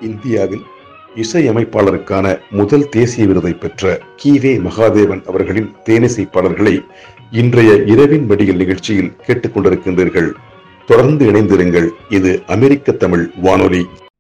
இந்தியாவில் இசையமைப்பாளருக்கான முதல் தேசிய விருதை பெற்ற கி.வே. மகாதேவன் அவர்களின் தேனிசை பாடல்களை இன்றைய இரவின் மடியில் நிகழ்ச்சியில் கேட்டுக்கொண்டிருக்கின்றீர்கள். தொடர்ந்து இணைந்திருங்கள். இது அமெரிக்க தமிழ் வானொலி.